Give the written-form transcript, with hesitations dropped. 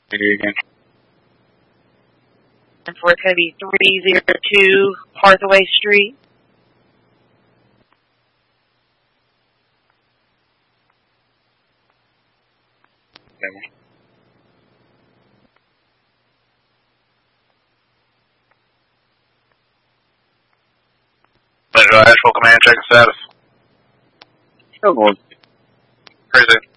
Again. And for it's going to be 302 Hathaway Street. Okay. Asheville Command, check the status. Still going. Crazy.